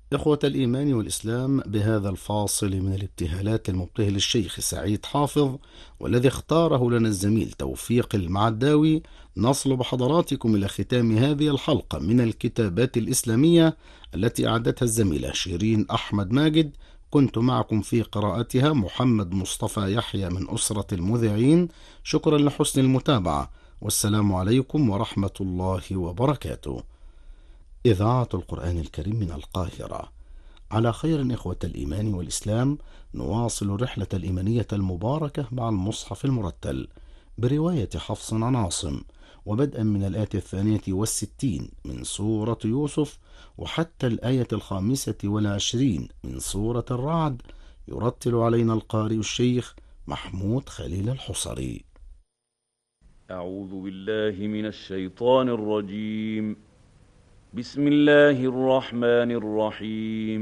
إخوة الإيمان والإسلام، بهذا الفاصل من الابتهالات المبتهل الشيخ سعيد حافظ والذي اختاره لنا الزميل توفيق المعداوي، نصل بحضراتكم إلى ختام هذه الحلقة من الكتابات الإسلامية التي أعدتها الزميلة شيرين أحمد ماجد. كنت معكم في قراءتها محمد مصطفى يحيى من أسرة المذيعين. شكرا لحسن المتابعة، والسلام عليكم ورحمة الله وبركاته. إذاعة القرآن الكريم من القاهرة. على خير إخوة الإيمان والإسلام، نواصل الرحلة الإيمانية المباركة مع المصحف المرتل برواية حفص عن عاصم، وبدءا من الآية 62 من سورة يوسف وحتى الآية 25 من سورة الرعد. يرتل علينا القارئ الشيخ محمود خليل الحصري. أعوذ بالله من الشيطان الرجيم. بسم الله الرحمن الرحيم.